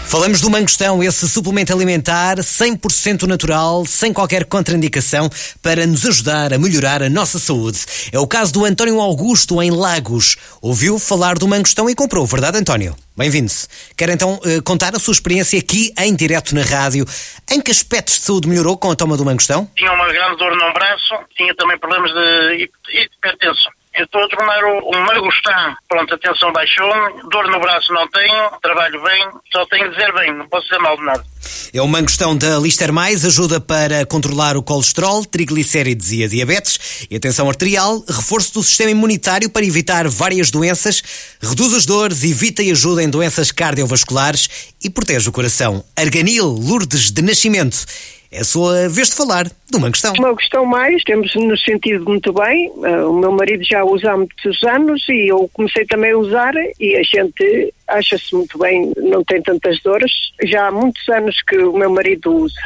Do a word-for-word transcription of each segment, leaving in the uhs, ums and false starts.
Falamos do mangostão, esse suplemento alimentar cem por cento natural, sem qualquer contraindicação, para nos ajudar a melhorar a nossa saúde. É o caso do António Augusto, em Lagos. Ouviu falar do mangostão e comprou, verdade, António? Bem-vindo. Quer então uh, contar a sua experiência aqui em direto na rádio? Em que aspectos de saúde melhorou com a toma do mangostão? Tinha uma grande dor no braço, tinha também problemas de hipertensão. Eu estou a tomar o, o mangostão, pronto, a tensão baixou, dor no braço não tenho, trabalho bem, só tenho de dizer bem, não posso dizer mal de nada. É o mangostão da Lister Mais, ajuda para controlar o colesterol, triglicérides e a diabetes, e a tensão arterial, reforço do sistema imunitário para evitar várias doenças, reduz as dores, evita e ajuda em doenças cardiovasculares e protege o coração. Arganil Lourdes de Nascimento. É a sua vez de falar do mangostão. O mangostão mais, temos nos sentido muito bem. O meu marido já usa há muitos anos e eu comecei também a usar e a gente acha-se muito bem, não tem tantas dores. Já há muitos anos que o meu marido usa.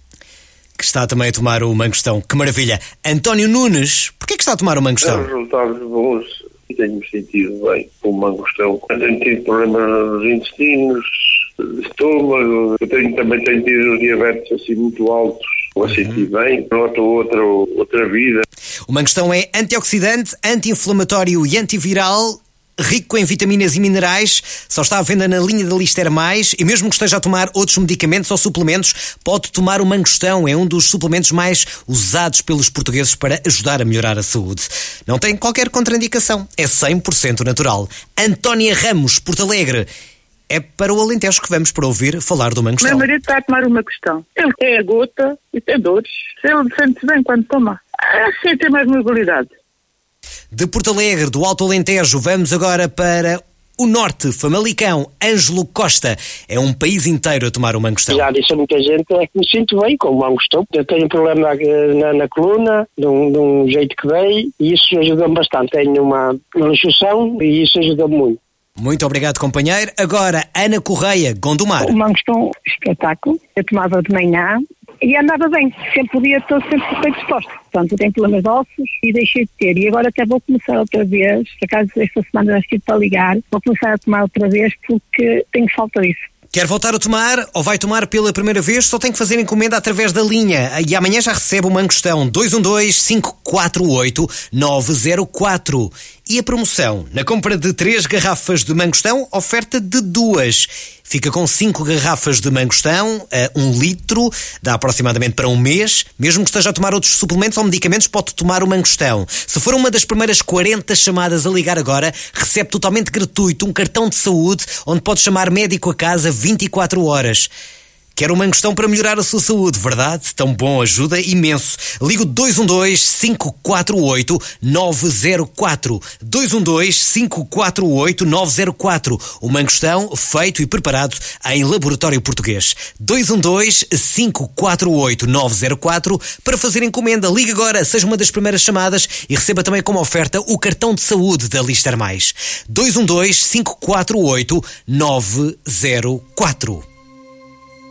Que está também a tomar o mangostão. Que maravilha. António Nunes, porquê que está a tomar o mangostão? Resultados bons. Tenho-me sentido bem com o mangostão. Eu tenho tido problemas nos intestinos, estômago, eu tenho, também tenho tido diabetes assim muito altos, vou uhum. sentir bem, noto outra, outra vida. O mangostão é antioxidante, anti-inflamatório e antiviral, rico em vitaminas e minerais, só está à venda na linha da Lister Mais, e mesmo que esteja a tomar outros medicamentos ou suplementos, pode tomar o mangostão, é um dos suplementos mais usados pelos portugueses para ajudar a melhorar a saúde. Não tem qualquer contraindicação, é cem por cento natural. Antónia Ramos, Porto Alegre. É para o Alentejo que vamos para ouvir falar do mangostão. Meu marido está a tomar o mangostão. Ele tem a gota e tem dores. Ele sente-se bem quando toma. Assim tem mais mobilidade. De Porto Alegre, do Alto Alentejo, vamos agora para o Norte, Famalicão. Ângelo Costa. É um país inteiro a tomar o mangostão. Já disse a muita gente é que me sinto bem com o mangostão. Eu tenho um problema na, na, na coluna, de um, de um jeito que dei, e isso ajuda-me bastante. Tenho uma luxação e isso ajuda-me muito. Muito obrigado, companheiro. Agora, Ana Correia, Gondomar. O mangostão, espetáculo. Eu tomava de manhã e andava bem. Sempre podia, estou sempre bem disposta. Portanto, eu tenho problemas de ossos e deixei de ter. E agora até vou começar outra vez. Por acaso, esta semana já estive para ligar. Vou começar a tomar outra vez porque tenho falta disso. Quer voltar a tomar ou vai tomar pela primeira vez? Só tem que fazer encomenda através da linha. E amanhã já recebe o mangostão dois um dois, cinco quatro oito, nove zero quatro. E a promoção? Na compra de três garrafas de mangostão, oferta de duas. Fica com cinco garrafas de mangostão, a um litro, dá aproximadamente para um mês. Mesmo que esteja a tomar outros suplementos ou medicamentos, pode tomar o mangostão. Se for uma das primeiras quarenta chamadas a ligar agora, recebe totalmente gratuito um cartão de saúde, onde pode chamar médico a casa vinte e quatro horas. Quer um mangostão para melhorar a sua saúde, verdade? Tão bom, ajuda imenso. Ligo dois um dois, cinco quatro oito, nove zero quatro. dois um dois, cinco quatro oito, nove zero quatro. O mangostão feito e preparado em laboratório português. dois um dois, cinco quatro oito, nove zero quatro. Para fazer encomenda, ligue agora, seja uma das primeiras chamadas e receba também como oferta o cartão de saúde da Lister Mais. dois um dois, cinco quatro oito, nove zero quatro.